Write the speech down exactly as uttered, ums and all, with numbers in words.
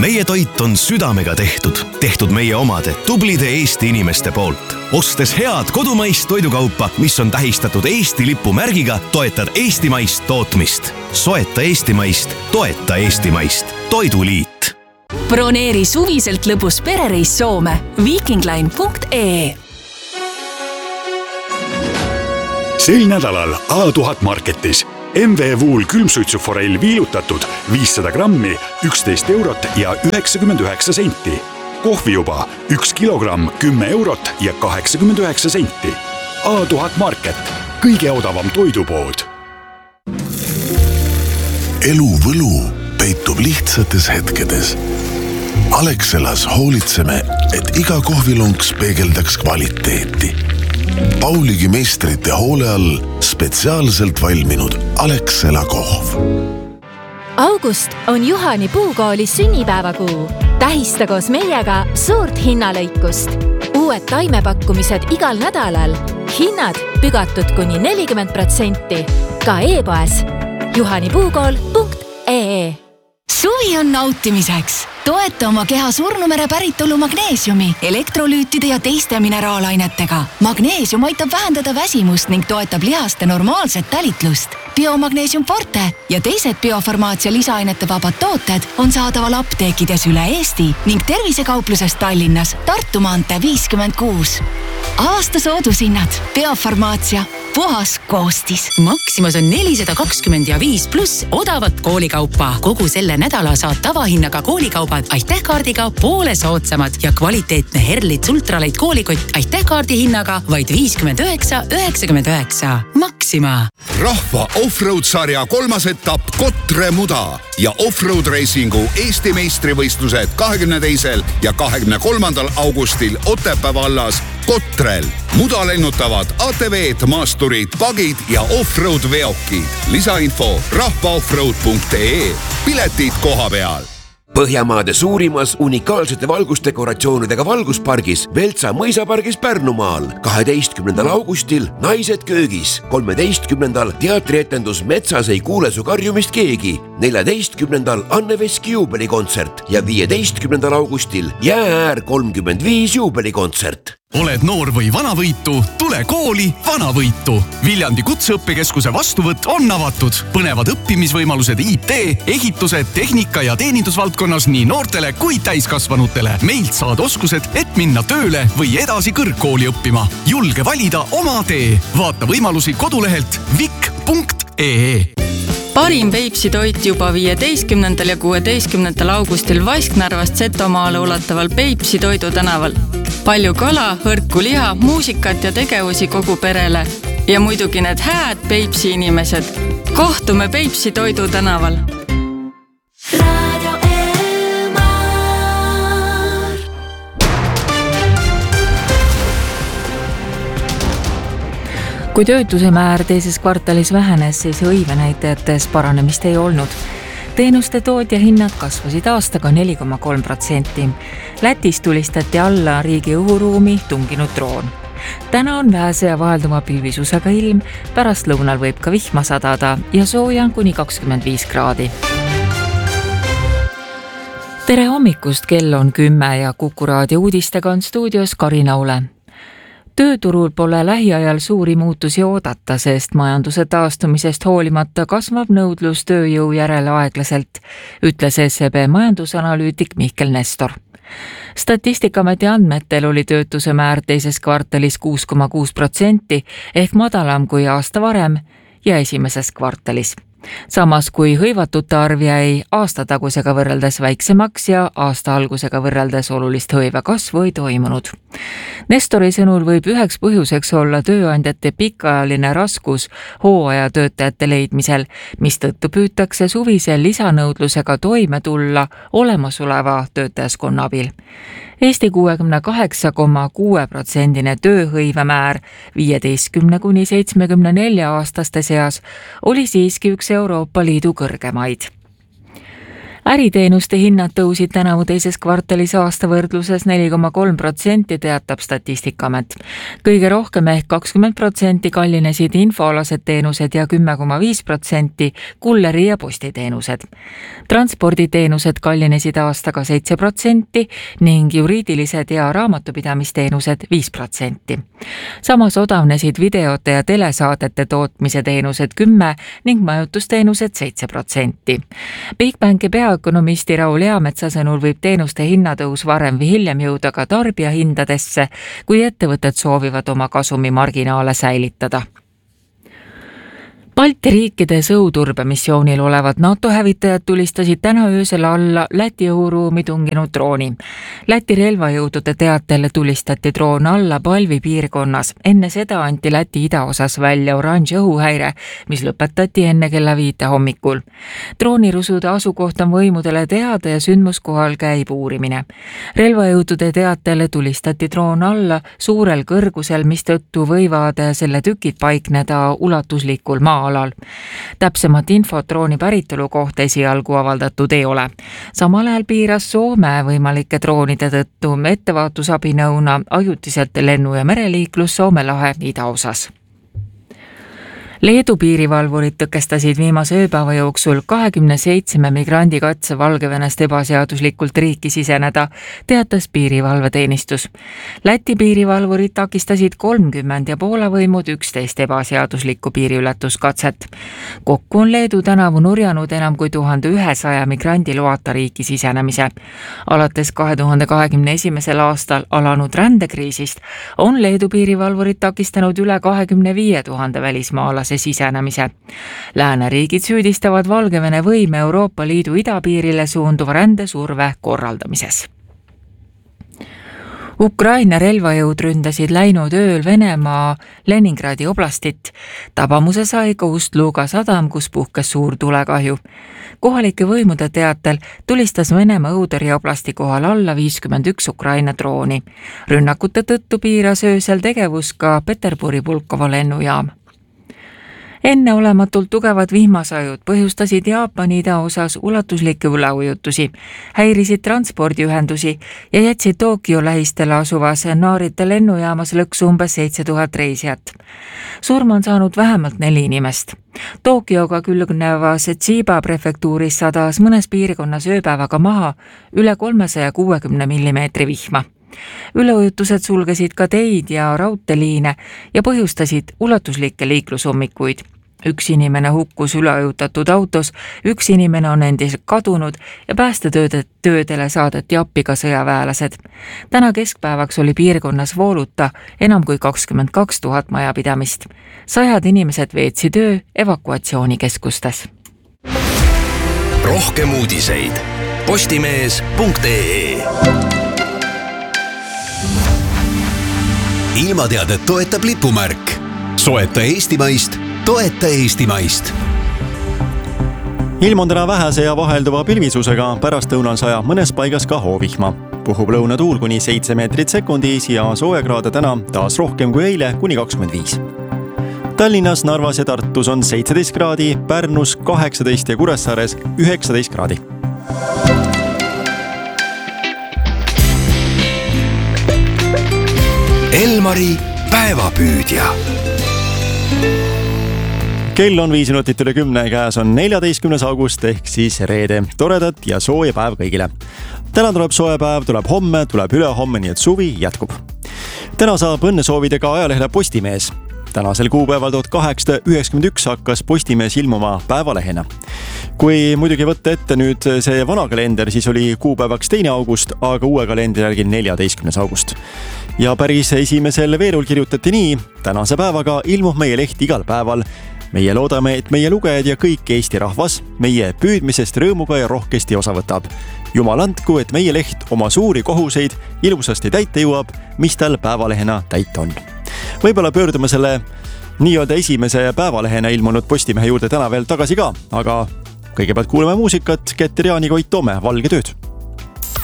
Meie toit on südamega tehtud, tehtud meie omade tublide Eesti inimeste poolt. Ostes head kodumaist toidukaupa, mis on tähistatud Eesti lipu märgiga, toetad eestimaist tootmist. Soeta eestimaist, toeta eestimaist. Toiduliit. Broneeri suviselt lõbus perereis Soome. Vikingline punkt ee. Sel nädalal A tuhat Marketis M V Wool külmsuitsuforell viilutatud viissada grammi, üksteist eurot ja üheksakümmend üheksa senti. Kohvijuba üks kilogramm, kümme eurot ja kaheksakümmend üheksa senti. A tuhat Market, kõige odavam toidupood. Elu võlu peitub lihtsates hetkedes. Alexelas hoolitseme, et iga kohvilunks peegeldaks kvaliteeti. Pauligi meistrite hoole all spetsiaalselt valminud Alexela kohv. August on Juhani Puukooli sünnipäevakuu. Tähista koos meiega suurt hinnalõikust. Uued taimepakkumised igal nädalal. Hinnad pügatud kuni nelikümmend protsenti. Ka e-poes juhanipuukool punkt ee. Suvi on nautimiseks. Toeta oma keha surnumere päritolu magneesiumi, elektrolüütide ja teiste mineraalainetega. Magneesium aitab vähendada väsimust ning toetab lihaste normaalset tälitlust. Biomagneesium Forte ja teised biofarmaatsia lisaainete vabad tooted on saadaval apteekides üle Eesti ning tervisekaupluses Tallinnas Tartu maantee viiskümmend kuus. Aasta soodushinnad. Biofarmaatsia. Puhas koostis. Maximas on nelisada kakskümmend ja viis pluss odavat koolikaupa. Kogu selle nädala saad tavahinnaga koolikaubad Aitähkaardiga poole soodsamad ja kvaliteetne Herlits ultraleit koolikott Aitähkaardi hinnaga vaid viiskümmend üheksa üheksakümmend üheksa. Maxima. Rahva offroad sarja kolmas etapp Kotre Muda ja offroad reisingu Eesti meistrivõistlused kahekümne teisel ja kahekümne kolmandal augustil Otepää vallas Kotrel. Muda lennutavad A T V-d, maasturid, pagid ja offroad veokid. Lisainfo rahvaoffroad punkt ee. Piletid koha peal. Põhjamaade suurimas unikaalsete valgusdekoratsioonidega valguspargis Veltsa mõisapargis Pärnumaal. kaheteistkümnendal augustil Naised köögis. kolmeteistkümnendal teatrietendus Metsas ei kuule su karjumist keegi. neljateistkümnendal Anne Veski juubelikontsert ja viieteistkümnendal augustil Jäääär kolmkümmend viis juubelikontsert. Oled noor või vanavõitu, tule kooli vanavõitu. Viljandi kutseõppekeskuse vastuvõtt on avatud. Põnevad õppimisvõimalused I T, ehitused, tehnika ja teenindusvaldkonnas nii noortele kui täiskasvanutele. Meilt saad oskused, et minna tööle või edasi kõrgkooli õppima. Julge valida oma tee. Vaata võimalusi kodulehelt vik punkt ee. Parim Peipsi toit juba viieteistkümnendal ja kuueteistkümnendal augustil Vasknarvast Setomaale ulataval Peipsi toidu tänaval. Palju kala, hõrku liha, muusikat ja tegevusi kogu perele. Ja muidugi need hääd Peipsi inimesed. Kohtume Peipsi toidu tänaval. Kui töötuse määr teises kvartalis vähenes, siis hõivenäitajates paranemist ei olnud. Teenuste tood ja hinnad kasvasid aastaga neli koma kolm protsenti. Lätis tulistati alla riigi õhuruumi tunginud droon. Täna on vähese ja vahelduma pilvisusega ilm, pärast lõunal võib ka vihma sadada ja sooja on kuni kakskümmend viis kraadi. Tere hommikust, kell on kümme ja Kuku raadio uudistega on stuudios Karina Ule. Tööturul pole lähiajal suuri muutusi oodata, sest majanduse taastumisest hoolimata kasvab nõudlus tööjõu järele aeglaselt, ütles S E B majandusanalüütik Mihkel Nestor. Statistikameti andmetel oli töötuse määr teises kvartalis kuus koma kuus protsenti ehk madalam kui aasta varem ja esimeses kvartalis. Samas kui hõivatute arv jäi aastatagusega võrreldes väiksemaks ja aasta algusega võrreldes olulist hõive kasvu ei toimunud. Nestori sõnul võib üheks põhjuseks olla tööandjate pikaajaline raskus hooajatöötajate leidmisel, mistõttu püütakse suvisel lisanõudlusega toime tulla olemasoleva töötajaskonna abil. Eesti kuuekümne kaheksa koma kuus protsendine tööhõive määr viieteistkümne kuni seitsmekümne nelja aastaste seas oli siiski üks Euroopa Liidu kõrgemaid. äriteenuste hinnad tõusid tänavu teises kvartalis aasta võrdluses neli koma kolm protsenti, teatab Statistikaamet. Kõige rohkem ehk kakskümmend protsenti kallinesid infoalased teenused ja kümme koma viis protsenti kulleri ja postiteenused. Transporditeenused kallinesid aastaga seitse protsenti ning juriidilised ja raamatupidamisteenused viis protsenti. Samas odavnesid videote ja telesaadete tootmise teenused kümme ning majutusteenused seitse protsenti. Bigbanki peaökonomisti Raul Eametsa sõnul võib teenuste hinnatõus varem või hiljem jõuda ka tarbijahindadesse, kui ettevõtted soovivad oma kasumi marginaale säilitada. Balti riikide õhuturbemissioonil olevad NATO hävitajad tulistasid täna öösel alla Läti õhuruumi tunginud drooni. Läti relvajõudude teatel tulistati droon alla Palvi piirkonnas. Enne seda anti Läti idaosas välja oranž õhuhäire, mis lõpetati enne kella viite hommikul. Droonirusude asukoht on võimudele teada ja sündmuskohal käib uurimine. Relvajõudude teatel tulistati droon alla suurel kõrgusel, mis tõttu võivad selle tükid paikneda ulatuslikul maa alal. Täpsemat infot drooni päritolu kohta esialgu avaldatud ei ole. Samal ajal piiras Soome võimalike droonide tõttu ettevaatusabinõuna ajutiselt lennu- ja mereliiklus Soome lahe idaosas. Leedu piirivalvurid tõkestasid viimase ööpäeva jooksul kahekümne seitsme migrandi katse Valgevenest ebaseaduslikult riiki siseneda, teatas piirivalveteenistus. Läti piirivalvurid takistasid kolmkümmend ja Poola võimud üksteist ebaseaduslikku piiriületuskatset. Kokku on Leedu tänavu nurjanud enam kui tuhande ühesaja migrandi loata riiki sisenemise. Alates kahe tuhande kahekümne esimesel aastal alanud rändekriisist on Leedu piirivalvurid takistanud üle kahekümne viie tuhande välismaalase sisenemise. Lääneriigid süüdistavad Valgevene võime Euroopa Liidu idapiirile suunduva rändesurve korraldamises. Ukraina relvajõud ründasid läinud ööl Venemaa Leningradi oblastit. Tabamuse sai ka Ust-Luga sadam, kus puhkes suur tulekahju. Kohalike võimude teatel tulistas Venemaa õhutõrje oblasti kohal alla viiskümmend üks Ukraina drooni. Rünnakute tõttu piiras öösel tegevus ka Peterburi Pulkovo lennujaam. Enneolematult tugevad vihmasajud põhjustasid Jaapani idaosas ulatuslikke üleujutusi, häirisid transpordiühendusi ja jätsid Tokyo lähistele asuvas Narita lennujaamas lõksu umbes seitse tuhat reisijat. Surma on saanud vähemalt neli inimest. Tokyoga külgnevas Chiba prefektuuris sadas mõnes piirkonnas ööpäevaga maha üle kolmesaja kuuekümne millimeetri vihma. Üleujutused sulgesid ka teid ja raudteeliine ja põhjustasid ulatuslikke liiklusummikuid. Üks inimene hukkus üleujutatud autos, üks inimene on endiselt kadunud ja päästetöödele saadeti appi ka sõjaväelased. Täna keskpäevaks oli piirkonnas vooluta enam kui kakskümmend kaks tuhat majapidamist. Sajad inimesed veetsid öö evakuatsioonikeskustes. Rohkem uudiseid postimees punkt ee. Ilmateadet toetab lipumärk. Soeta eestimaist, toeta eestimaist. Ilm on täna vähese ja vahelduva pilvisusega, pärast õunal sajab mõnes paigas ka hoovihma. Puhub lõunatuul kuni seitse meetrit sekundis ja soojakraade täna taas rohkem kui eile kuni kakskümmend viis. Tallinnas, Narvas ja Tartus on seitseteist kraadi, Pärnus kaheksateist ja Kuressaares üheksateist kraadi. Elmari päevapüüdja. Kell on viis minutit üle kümne, käes on neljateistkümnes august ehk siis reede. Toredat ja sooja päev kõigile. Täna tuleb sooja päev, tuleb homme, tuleb ülehomme, nii et suvi jätkub. Täna saab õnne soovida ka ajalehele Postimees. Tänasel kuupäeval tuhat kaheksasada üheksakümmend üks hakkas Postimees ilmuma päevalehena. Kui muidugi võtta ette nüüd see vana kalender, siis oli kuupäevaks teine august, aga uue kalendri järgi neljateistkümnes august. Ja päris esimesel veerul kirjutati nii: tänase päevaga ilmub meie leht igal päeval. Meie loodame, et meie lugejad ja kõik Eesti rahvas meie püüdmisest rõõmuga ja rohkesti osa võtab. Jumal andku, et meie leht oma suuri kohuseid ilusasti täita jõuab, mis tal päevalehena täita on. Võib-olla pöördume selle nii-öelda esimese päevalehena ilmunud Postimehe juurde täna veel tagasi ka, aga kõigepealt kuuleme muusikat, Keter Jaani Koit Toome, Valge tööd.